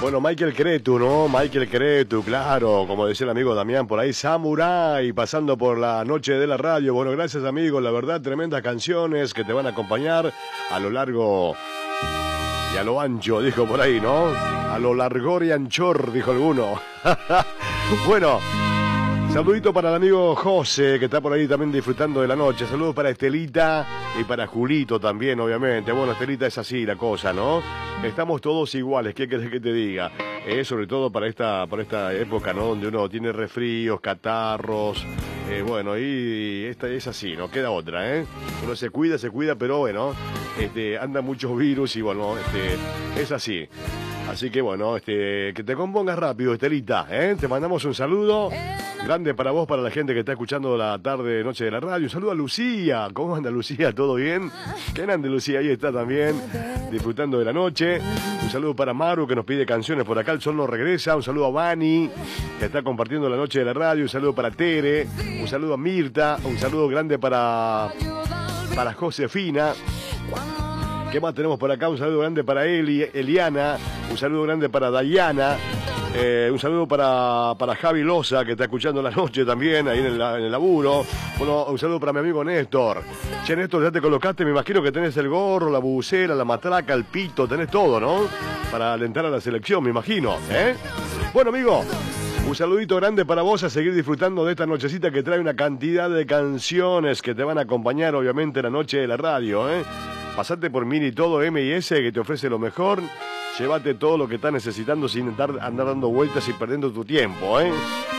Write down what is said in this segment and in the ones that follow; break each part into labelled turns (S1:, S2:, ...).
S1: Bueno, Michael Cretu, ¿no? Michael Cretu, claro, como decía el amigo Damián por ahí, Samurai, pasando por la noche de la radio. Bueno, gracias amigos, la verdad, tremendas canciones que te van a acompañar a lo largo y a lo ancho, dijo por ahí, ¿no? A lo largor y anchor, dijo alguno. Bueno, saludito para el amigo José, que está por ahí también disfrutando de la noche. Saludos para Estelita y para Julito también, obviamente. Bueno, Estelita, es así la cosa, ¿no? Estamos todos iguales, ¿qué querés que te diga? Sobre todo para esta época, ¿no? Donde uno tiene resfríos, catarros, bueno, y esta es así, no queda otra, ¿eh? Uno se cuida, pero bueno, anda muchos virus y bueno, es así. Así que bueno, que te compongas rápido, Estelita, ¿eh? Te mandamos un saludo grande para vos, para la gente que está escuchando la tarde, noche de la radio. Un saludo a Lucía. ¿Cómo anda Lucía? ¿Todo bien? Qué grande Lucía, ahí está también, disfrutando de la noche. Un saludo para Maru, que nos pide canciones por acá, el sol no regresa. Un saludo a Vani, que está compartiendo la noche de la radio. Un saludo para Tere. Un saludo a Mirta. Un saludo grande para Josefina. ¿Qué más tenemos por acá? Un saludo grande para Eliana. Un saludo grande para Dayana. Un saludo para Javi Loza, que está escuchando la noche también, ahí en el laburo. Bueno, un saludo para mi amigo Néstor. Che, Néstor, ya te colocaste, me imagino que tenés el gorro, la bucera, la matraca, el pito, tenés todo, ¿no? Para alentar a la selección, me imagino, ¿eh? Bueno, amigo, un saludito grande para vos, a seguir disfrutando de esta nochecita que trae una cantidad de canciones que te van a acompañar, obviamente, la noche de la radio, ¿eh? Pasate por Mini Todo M&S, que te ofrece lo mejor. Llévate todo lo que estás necesitando sin andar dando vueltas y perdiendo tu tiempo, ¿eh?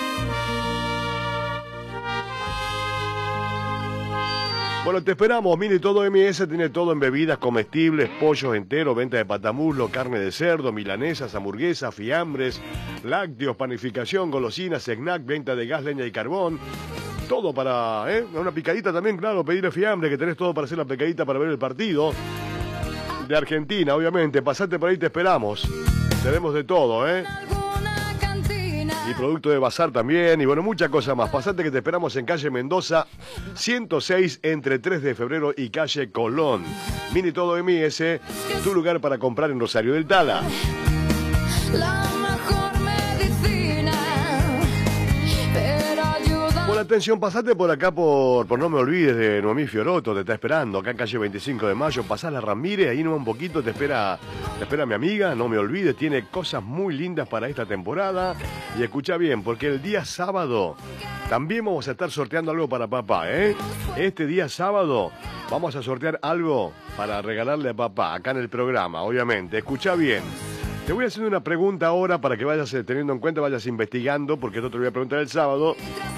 S1: Bueno, te esperamos. Mini Todo M&S tiene todo en bebidas comestibles, pollos enteros, venta de patamuslo, carne de cerdo, milanesas, hamburguesas, fiambres, lácteos, panificación, golosinas, snack, venta de gas, leña y carbón. Todo para, una picadita también, claro, pedirle fiambre, que tenés todo para hacer la picadita para ver el partido de Argentina, obviamente. Pasate por ahí, te esperamos. Tenemos de todo, y producto de bazar también, y bueno, muchas cosas más. Pasate que te esperamos en calle Mendoza 106, entre 3 de febrero y calle Colón. Mini Todo M&S, tu lugar para comprar en Rosario del Tala. Atención, pasate por acá por No Me Olvides de Noemí Fioroto, te está esperando, acá en calle 25 de Mayo, pasás la Ramírez, ahí nomás un poquito, te espera mi amiga, No Me Olvides, tiene cosas muy lindas para esta temporada, y escucha bien, porque el día sábado también vamos a estar sorteando algo para papá, Este día sábado vamos a sortear algo para regalarle a papá, acá en el programa, obviamente, escucha bien. Te voy haciendo una pregunta ahora para que vayas teniendo en cuenta, vayas investigando, porque esto te lo voy a preguntar el sábado.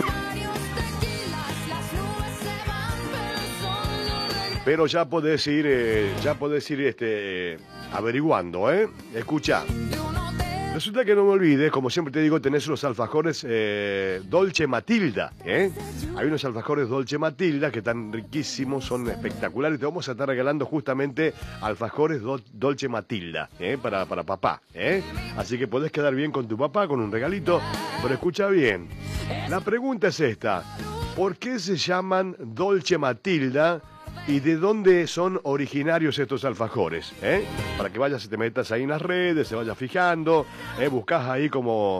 S1: Pero ya podés ir, averiguando, Escucha. Resulta que No Me Olvides, como siempre te digo, tenés unos alfajores Dolce Matilda, Hay unos alfajores Dolce Matilda que están riquísimos, son espectaculares. Te vamos a estar regalando justamente alfajores Dolce Matilda, para papá, Así que podés quedar bien con tu papá, con un regalito. Pero escucha bien. La pregunta es esta. ¿Por qué se llaman Dolce Matilda? ¿Y de dónde son originarios estos alfajores? Para que vayas y te metas ahí en las redes, se vayas fijando, buscás ahí como